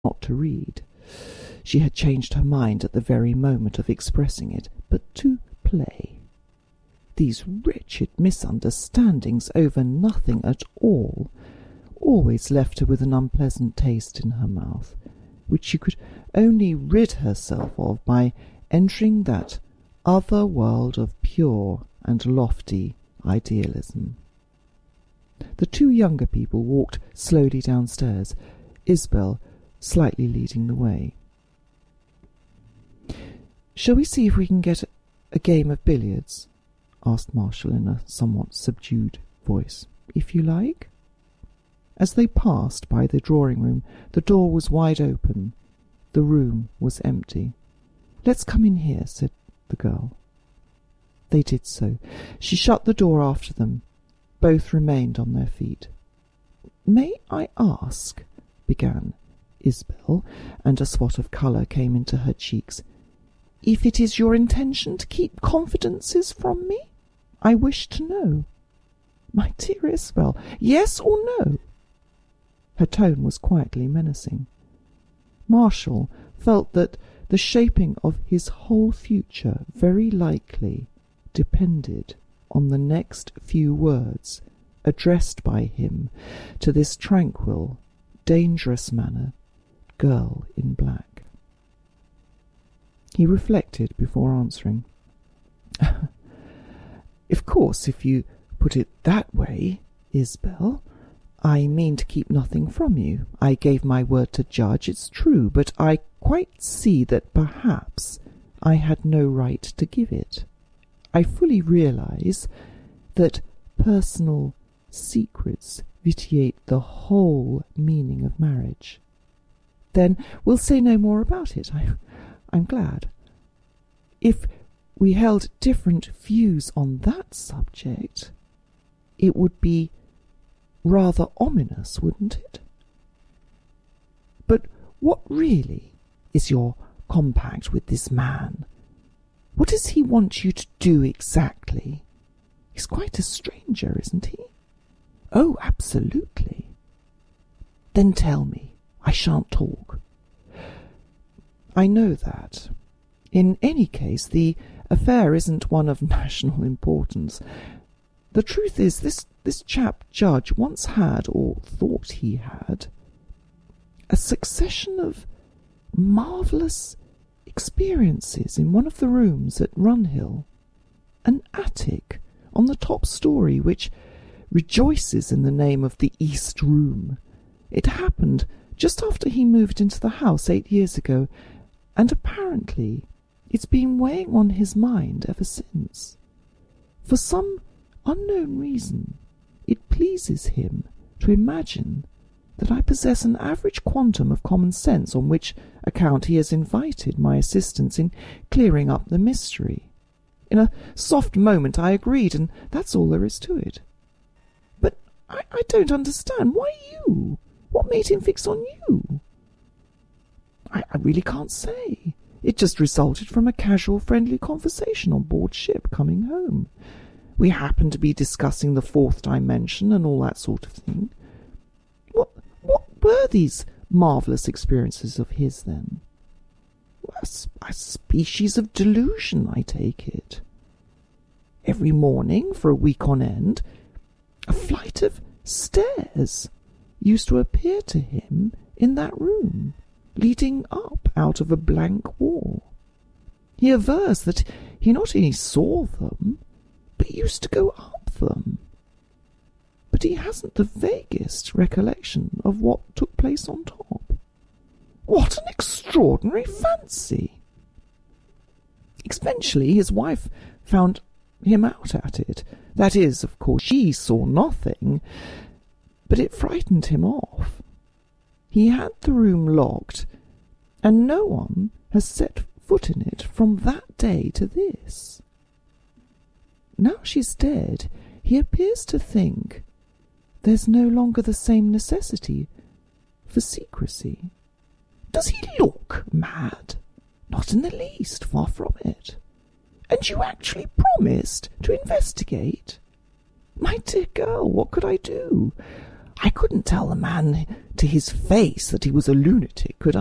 not to read. She had changed her mind at the very moment of expressing it, but to play. These wretched misunderstandings over nothing at all always left her with an unpleasant taste in her mouth, which she could only rid herself of by entering that other world of pure and lofty idealism. The two younger people walked slowly downstairs, Isabel slightly leading the way. "Shall we see if we can get a game of billiards?" asked Marshall in a somewhat subdued voice. "If you like." As they passed by the drawing-room, the door was wide open. The room was empty. "Let's come in here," said the girl. They did so. She shut the door after them. Both remained on their feet. "May I ask," began Isabel, and a spot of colour came into her cheeks, "if it is your intention to keep confidences from me? I wish to know." "My dear Isabel, yes or no?" Her tone was quietly menacing. Marshall felt that the shaping of his whole future very likely depended on the next few words addressed by him to this tranquil, dangerous-mannered girl in black. He reflected before answering. "Of course, if you put it that way, Isabel, I mean to keep nothing from you. I gave my word to Judge, it's true, but I quite see that perhaps I had no right to give it. I fully realize that personal secrets vitiate the whole meaning of marriage. Then we'll say no more about it. I'm glad. If we held different views on that subject, it would be rather ominous, wouldn't it? But what really is your compact with this man? What does he want you to do exactly? He's quite a stranger, isn't he?" "Oh, absolutely." "Then tell me. I shan't talk." "I know that. In any case, the affair isn't one of national importance. The truth is, this chap Judge once had, or thought he had, a succession of marvellous experiences in one of the rooms at Runhill, an attic on the top story which rejoices in the name of the East Room. It happened just after he moved into the house 8 years ago, and apparently it's been weighing on his mind ever since. For some unknown reason, it pleases him to imagine that I possess an average quantum of common sense, on which account he has invited my assistance in clearing up the mystery. In a soft moment I agreed, and that's all there is to it. But I don't understand. Why you? What made him fix on you?" I really can't say. It just resulted from a casual, friendly conversation on board ship coming home. We happened to be discussing the fourth dimension and all that sort of thing. What were these marvellous experiences of his, then? A species of delusion, I take it. Every morning, for a week on end, a flight of stairs used to appear to him in that room, leading up out of a blank wall. He avers that he not only saw them, but used to go up them. But he hasn't the vaguest recollection of what took place on top. What an extraordinary fancy! Eventually his wife found him out at it. That is, of course, she saw nothing, but it frightened him off. He had the room locked, and no one has set foot in it from that day to this. Now she's dead, he appears to think there's no longer the same necessity for secrecy. Does he look mad? Not in the least, far from it. And you actually promised to investigate? My dear girl, what could I do? I couldn't tell the man to his face that he was a lunatic, could